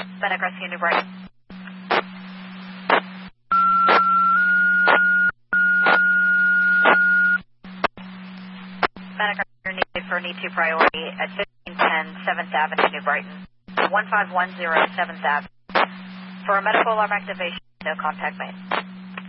Medic Rescue New Brighton. Medic Rescue needed for need 2 priority at 1510 7th Avenue, New Brighton. 1510 7th Avenue. For a medical alarm activation, no contact made.